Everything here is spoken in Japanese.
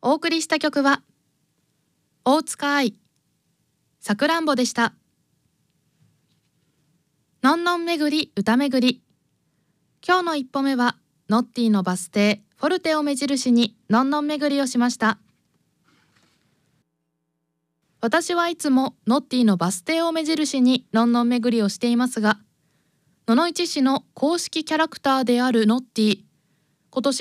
お送りした曲は大塚愛さくらんぼでした。のんのんめぐり歌めぐり。今日の一歩目はノッティのバス停フォルテを目印にのんのんめぐりをしました。私はいつもノッティのバス停を目印にのんのんめぐりをしていますが、野々市市の公式キャラクターであるノッティ、